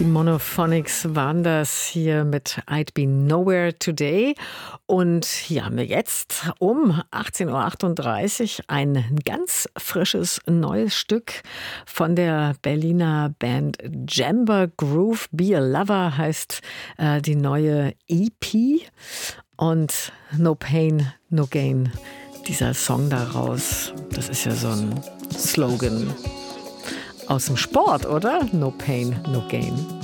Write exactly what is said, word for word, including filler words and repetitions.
Die Monophonics waren das hier mit I'd Be Nowhere Today. Und hier haben wir jetzt um achtzehn Uhr achtunddreißig ein ganz frisches neues Stück von der Berliner Band Jamber Groove. Be a Lover heißt äh, die neue E P. Und No Pain, No Gain, dieser Song daraus, das ist ja so ein Slogan aus dem Sport, oder? No Pain, No Gain.